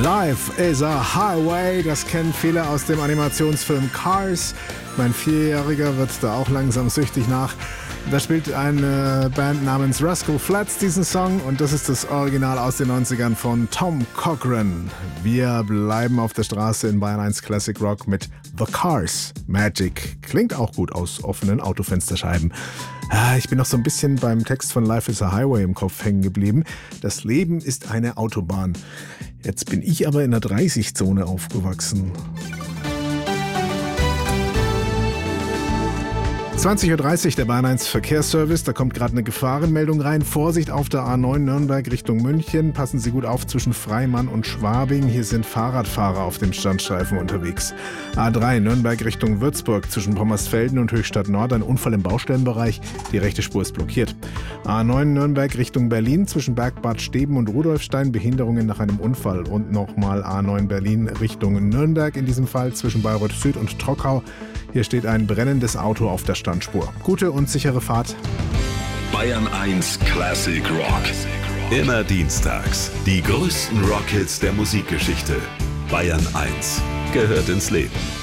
Life is a Highway, das kennen viele aus dem Animationsfilm Cars. Mein Vierjähriger wird da auch langsam süchtig nach. Da spielt eine Band namens Rascal Flatts diesen Song und das ist das Original aus den 90ern von Tom Cochrane. Wir bleiben auf der Straße in Bayern 1 Classic Rock mit The Cars. Magic klingt auch gut aus offenen Autofensterscheiben. Ich bin noch so ein bisschen beim Text von Life is a Highway im Kopf hängen geblieben. Das Leben ist eine Autobahn. Jetzt bin ich aber in der 30-Zone aufgewachsen. 20.30 Uhr, der Bayern 1 Verkehrsservice. Da kommt gerade eine Gefahrenmeldung rein. Vorsicht auf der A9 Nürnberg Richtung München. Passen Sie gut auf zwischen Freimann und Schwabing. Hier sind Fahrradfahrer auf dem Standstreifen unterwegs. A3 Nürnberg Richtung Würzburg zwischen Pommersfelden und Höchstadt Nord. Ein Unfall im Baustellenbereich. Die rechte Spur ist blockiert. A9 Nürnberg Richtung Berlin zwischen Bergbad Steben und Rudolfstein. Behinderungen nach einem Unfall. Und nochmal A9 Berlin Richtung Nürnberg. In diesem Fall zwischen Bayreuth Süd und Trockau. Hier steht ein brennendes Auto auf der Standspur. Gute und sichere Fahrt. Bayern 1 Classic Rock. Immer dienstags. Die größten Rockhits der Musikgeschichte. Bayern 1 gehört ins Leben.